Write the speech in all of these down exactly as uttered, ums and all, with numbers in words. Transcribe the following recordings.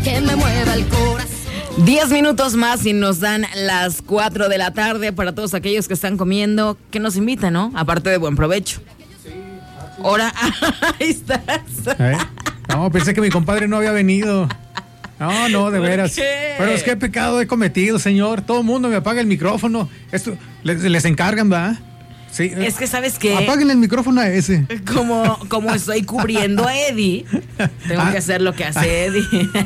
Que me mueva el corazón. Diez minutos más y nos dan las cuatro de la tarde para todos aquellos que están comiendo, que nos invitan, ¿no? Aparte de buen provecho. Ahora, ahí estás. ¿Eh? No, pensé que mi compadre no había venido. No, no, de veras. ¿Qué? Pero es que pecado he cometido, señor. Todo el mundo me apaga el micrófono. Esto les, les encargan, ¿verdad? Sí. Es que, ¿sabes qué? Apáguenle el micrófono a ese. Como, como estoy cubriendo a Eddie, tengo Ah. que hacer lo que hace Eddie.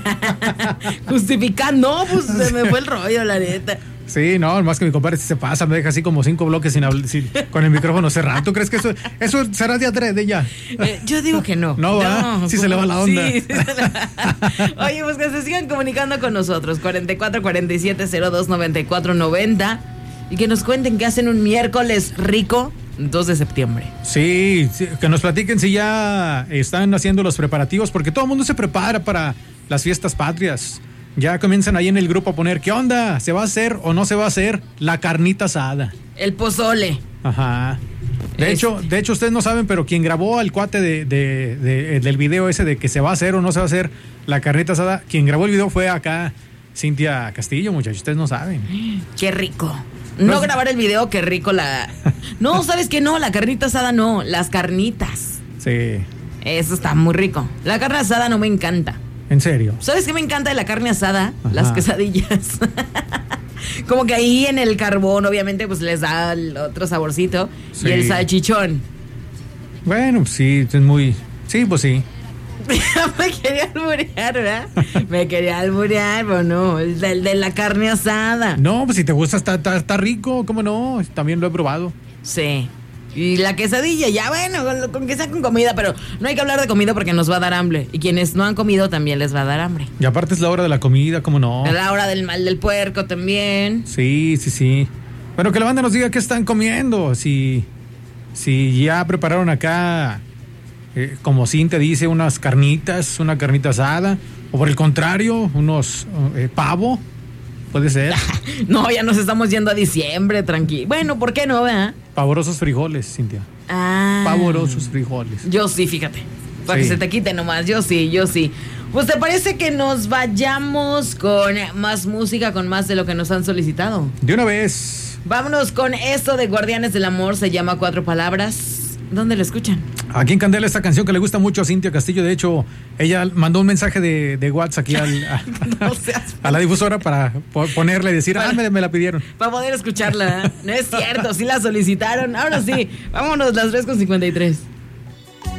Justificando, no, pues se me fue el rollo, la neta. Sí, no, más que mi compadre se pasa, me deja así como cinco bloques sin hablar, sin- con el micrófono cerrado. ¿Tú crees que eso, eso será de adrede ya? Eh, yo digo que no. No, ¿verdad? Sí se le va la onda. Sí, sí se le va. Oye, pues que se sigan comunicando con nosotros. cuarenta y cuatro cuarenta y siete cero dos noventa y cuatro noventa. Y que nos cuenten qué hacen un miércoles rico, dos de septiembre. Sí, sí, que nos platiquen si ya están haciendo los preparativos, porque todo el mundo se prepara para las fiestas patrias. Ya comienzan ahí en el grupo a poner, ¿qué onda? ¿Se va a hacer o no se va a hacer la carnita asada? El pozole. Ajá. De Es- hecho, de hecho ustedes no saben, pero quien grabó al cuate de, de- de- del video ese de que se va a hacer o no se va a hacer la carnita asada, quien grabó el video fue acá Cintia Castillo, muchachos, ustedes no saben. Qué rico. No Pues- grabar el video, qué rico la... No, ¿sabes qué? No, la carnita asada no, las carnitas. Sí, Eso está muy rico. La carne asada no me encanta. en serio. ¿Sabes qué me encanta de la carne asada? Ajá. Las quesadillas. Como que ahí en el carbón, obviamente, pues les da el otro saborcito. Sí. Y el salchichón. Bueno, pues sí, es muy... Sí, pues sí. Me quería alburear, ¿verdad? Me quería alburear, pero no, el de, el de la carne asada. No, pues si te gusta, está, está, está rico, ¿cómo no? También lo he probado. Sí. Y la quesadilla, ya bueno, con, con que sea con comida, pero no hay que hablar de comida porque nos va a dar hambre. Y quienes no han comido también les va a dar hambre. Y aparte es la hora de la comida, ¿cómo no? A la hora del mal del puerco también. Sí, sí, sí. Bueno, que la banda nos diga qué están comiendo. Si, si ya prepararon acá, eh, como Cintia dice, unas carnitas, una carnita asada. O por el contrario, unos eh, pavo. Puede ser. No, ya nos estamos yendo a diciembre, tranquilo. Bueno, ¿por qué no, verdad? Pavorosos frijoles, Cintia. Ah. Pavorosos frijoles. Yo sí, fíjate. Para Sí. que se te quite nomás. Yo sí, yo sí. Pues te parece que nos vayamos con más música, con más de lo que nos han solicitado. De una vez. Vámonos con esto de Guardianes del Amor, se llama Cuatro Palabras. ¿Dónde lo escuchan? Aquí en Candela esta canción que le gusta mucho a Cintia Castillo. De hecho, ella mandó un mensaje de, de WhatsApp aquí al, a, No seas... a la difusora para po- ponerle y decir, ah, me, me la pidieron. Para poder escucharla. No es cierto, sí la solicitaron. Ahora sí, vámonos las tres con cincuenta y tres.